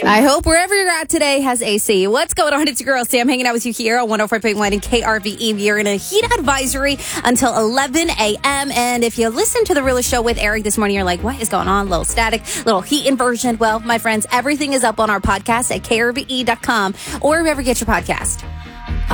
I hope wherever you're at today has AC. What's going on? It's your girl, Sam, hanging out with you here on 104.1 and KRVE. You're in a heat advisory until 11 a.m. And if you listen to The Realest Show with Eric this morning, you're like, what is going on? Little static, little heat inversion. Well, my friends, everything is up on our podcast at krve.com or wherever you get your podcast.